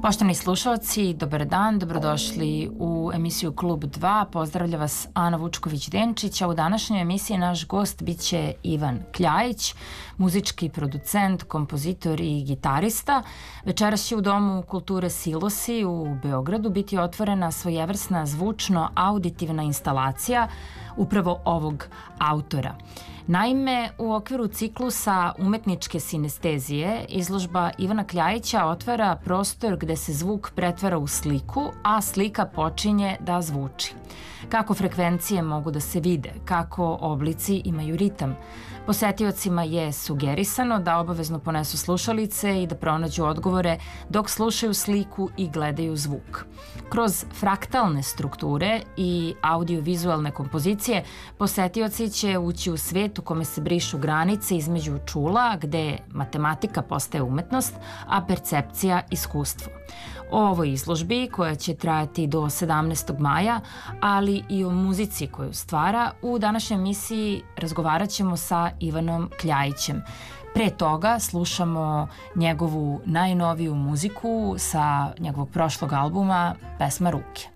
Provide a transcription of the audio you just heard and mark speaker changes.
Speaker 1: Poštovani slušalci, dobar dan, dobrodošli u emisiju Klub 2. Pozdravlja vas Ana Vučković-Denčić, a u današnjoj emisiji naš gost biće Ivan Kljajić, muzički producent, kompozitor i gitarista. Večeras će u Domu kulture Silosi u Beogradu biti otvorena svojevrsna zvučno-auditivna instalacija upravo ovog autora. Naime, u okviru ciklusa umetničke sinestezije izložba Ivana Kljajića otvara prostor gde se zvuk pretvara u sliku, a slika počinje da zvuči. Kako frekvencije mogu da se vide, kako oblici imaju ritam. Posetiocima je sugerisano da obavezno ponesu slušalice i da pronađu odgovore dok slušaju sliku i gledaju zvuk. Kroz fraktalne strukture i audio-vizualne kompozicije posetioci će ući u svet u kome se brišu granice između čula, gde matematika postaje umetnost, a percepcija iskustvo. O ovoj izložbi, koja će trajati do 17. maja, ali i o muzici koju stvara, u današnjoj emisiji razgovarat ćemo sa Ivanom Kljajićem. Pre toga slušamo njegovu najnoviju muziku sa njegovog prošlog albuma Pesma Ruke.